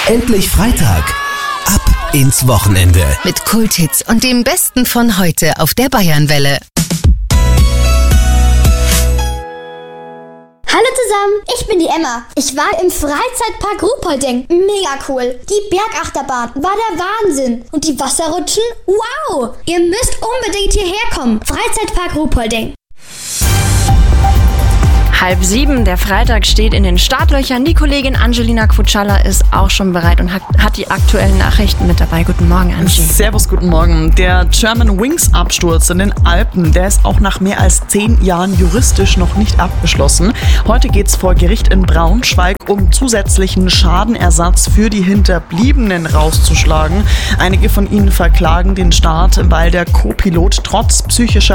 Endlich Freitag. Ab ins Wochenende. Mit Kulthits und dem Besten von heute auf der Bayernwelle. Hallo zusammen, ich bin die Emma. Ich war im Freizeitpark Ruhpolding. Mega cool. Die Bergachterbahn war der Wahnsinn. Und die Wasserrutschen? Wow! Ihr müsst unbedingt hierher kommen. Freizeitpark Ruhpolding. 6:30, der Freitag steht in den Startlöchern. Die Kollegin Angelina Kutschalla ist auch schon bereit und hat die aktuellen Nachrichten mit dabei. Guten Morgen, Angie. Servus, guten Morgen. Der German Wings Absturz in den Alpen, der ist auch nach mehr als 10 Jahren juristisch noch nicht abgeschlossen. Heute geht's vor Gericht in Braunschweig, um zusätzlichen Schadenersatz für die Hinterbliebenen rauszuschlagen. Einige von ihnen verklagen den Staat, weil der Co-Pilot trotz psychischer